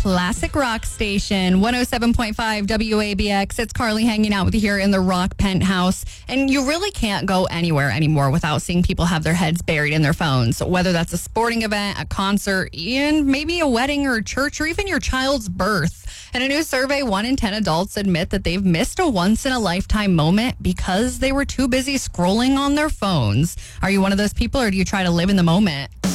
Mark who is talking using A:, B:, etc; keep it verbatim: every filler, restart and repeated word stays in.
A: Classic rock station, one oh seven point five W A B X. It's Carly hanging out with you here in the Rock Penthouse. And you really can't go anywhere anymore without seeing people have their heads buried in their phones, whether that's a sporting event, a concert, and maybe a wedding or a church, or even your child's birth. In a new survey, one in ten adults admit that they've missed a once-in-a-lifetime moment because they were too busy scrolling on their phones. Are you one of those people, or do you try to live in the moment?